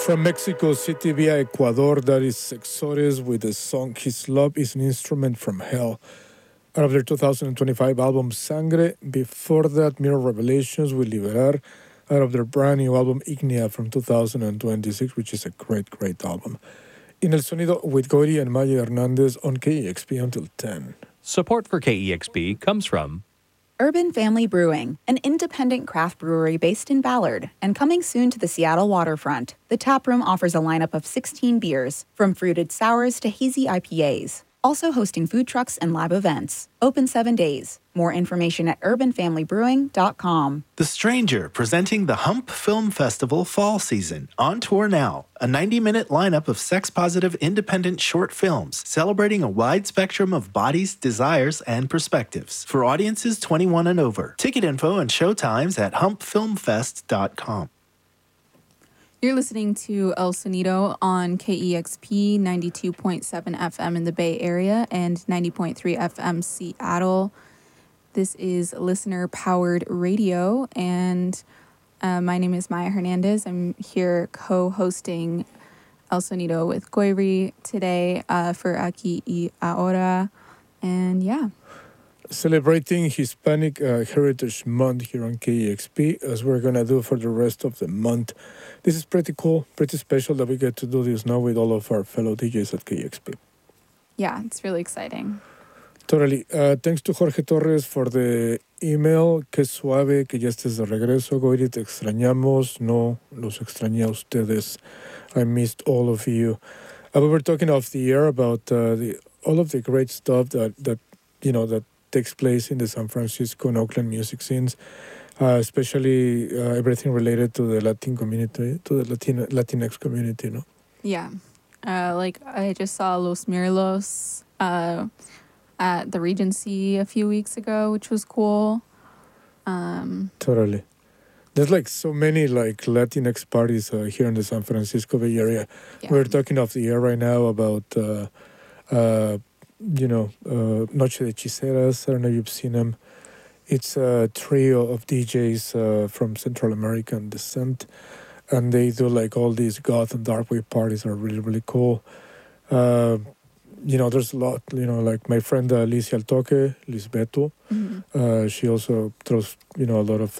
from Mexico City via Ecuador, that is Sexores with the song His Love is an Instrument from Hell. Out of their 2025 album Sangre. Before that, Mirror Revelations with Liberar. Out of their brand new album Ignea from 2026, which is a great, great album. In El Sonido with Goiri and Maya Hernandez on KEXP until 10. Support for KEXP comes from Urban Family Brewing, an independent craft brewery based in Ballard and coming soon to the Seattle waterfront. The taproom offers a lineup of 16 beers, from fruited sours to hazy IPAs. Also hosting food trucks and live events. Open 7 days. More information at urbanfamilybrewing.com. The Stranger, presenting the Hump Film Festival Fall Season. On tour now. A 90-minute lineup of sex-positive independent short films celebrating a wide spectrum of bodies, desires, and perspectives. For audiences 21 and over. Ticket info and showtimes at humpfilmfest.com. You're listening to El Sonido on KEXP 92.7 FM in the Bay Area and 90.3 FM Seattle. This is listener-powered radio, and my name is Maya Hernandez. I'm here co-hosting El Sonido with Goiri today for Aquí y Ahora, and yeah. Celebrating Hispanic Heritage Month here on KEXP, as we're going to do for the rest of the month. This is pretty cool, pretty special that we get to do this now with all of our fellow DJs at KEXP. Yeah, it's really exciting. Totally. Thanks to Jorge Torres for the email. Qué suave que ya estés de regreso, Goiri. Te extrañamos. No, los extrañé a ustedes. I missed all of you. We were talking off the air about all of the great stuff that takes place in the San Francisco and Oakland music scenes, especially everything related to the Latin community, to the Latinx community, no? Yeah. Like I just saw Los Mirlos at the Regency a few weeks ago, which was cool. Totally. There's like so many like Latinx parties here in the San Francisco Bay Area. Yeah. We're talking off the air right now about Noche de Hechiceras. I don't know if you've seen them. It's a trio of DJs from Central American descent, and they do like all these goth and dark wave parties that are really, really cool. There's a lot, like my friend Alicia Altoque, Lisbeto. Mm-hmm. She also throws, a lot of